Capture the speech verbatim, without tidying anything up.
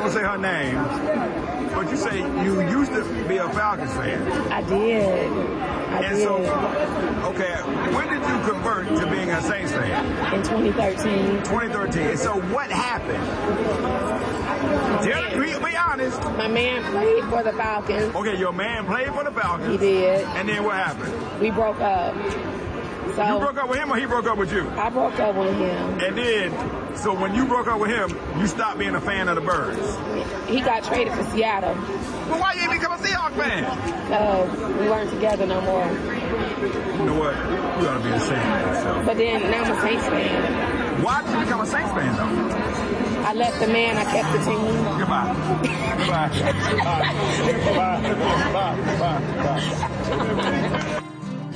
gonna say her name, but you say you used to be a Falcons fan. I did. I and did. so, okay, when did you convert to being a Saints fan? In twenty thirteen. twenty thirteen. And so what happened? Tell me, be honest. My man played for the Falcons. Okay, your man played for the Falcons. He did. And then what happened? We broke up. So you broke up with him or he broke up with you? I broke up with him. And then, so when you broke up with him, you stopped being a fan of the Birds. He got traded for Seattle. Well, why you ain't become a Seahawks fan? Uh, we weren't together no more. You know what? You ought to be ashamed of yourself. But then, now I'm a Saints fan. Why did you become a Saints fan, though? I left the man, I kept the team. Goodbye. Goodbye. Bye. Bye. Bye. Bye. Bye. Bye.